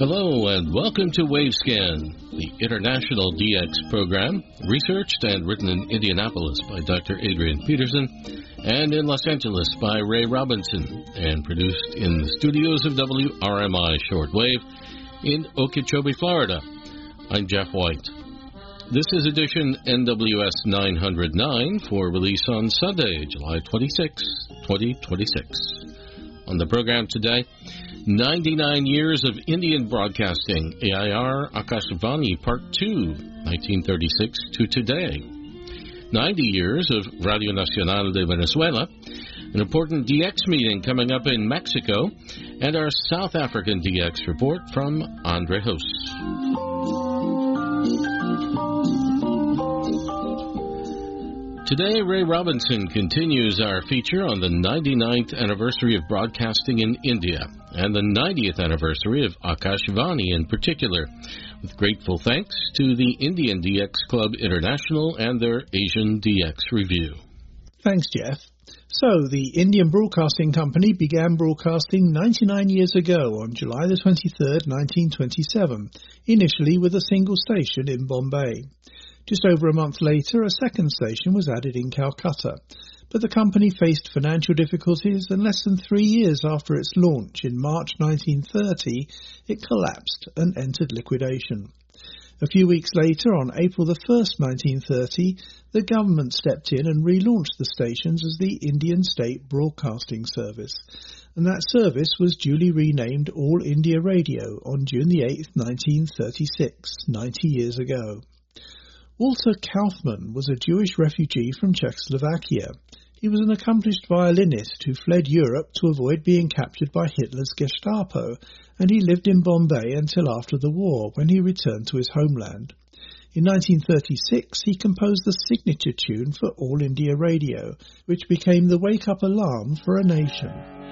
Hello and welcome to Wavescan, the international DX program, researched and written in Indianapolis by Dr. Adrian Peterson and in Los Angeles by Ray Robinson, and produced in the studios of WRMI Shortwave in Okeechobee, Florida. I'm Jeff White. This is edition NWS 909 for release on Sunday, July 26, 2026. On the program today, 99 Years of Indian Broadcasting, AIR Akashvani Part 2, 1936 to today. 90 years of Radio Nacional de Venezuela, an important DX meeting coming up in Mexico, and our South African DX report from Andre Hoos. Today, Ray Robinson continues our feature on the 99th anniversary of broadcasting in India and the 90th anniversary of Akashvani in particular, with grateful thanks to the Indian DX Club International and their Asian DX Review. Thanks, Jeff. So, the Indian Broadcasting Company began broadcasting 99 years ago on July the 23rd, 1927, initially with a single station in Bombay. Just over a month later, a second station was added in Calcutta, but the company faced financial difficulties, and less than 3 years after its launch in March 1930, it collapsed and entered liquidation. A few weeks later, on April the 1st, 1930, the government stepped in and relaunched the stations as the Indian State Broadcasting Service, and that service was duly renamed All India Radio on June the 8th, 1936, 90 years ago. Walter Kaufmann was a Jewish refugee from Czechoslovakia. He was an accomplished violinist who fled Europe to avoid being captured by Hitler's Gestapo, and he lived in Bombay until after the war, when he returned to his homeland. In 1936, he composed the signature tune for All India Radio, which became the wake-up alarm for a nation.